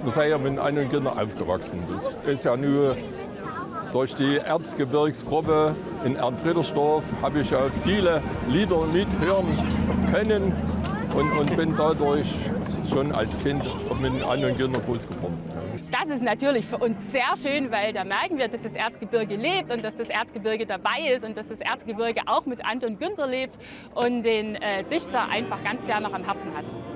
Wir sind ja mit anderen Kindern aufgewachsen. Das ist ja nur durch die Erzgebirgsgruppe in Ernfriedersdorf habe ich ja viele Lieder mithören können und bin dadurch schon als Kind mit anderen Kindern groß geworden. Das ist natürlich für uns sehr schön, weil da merken wir, dass das Erzgebirge lebt und dass das Erzgebirge dabei ist und dass das Erzgebirge auch mit Anton Günther lebt und den Dichter einfach ganz sehr noch am Herzen hat.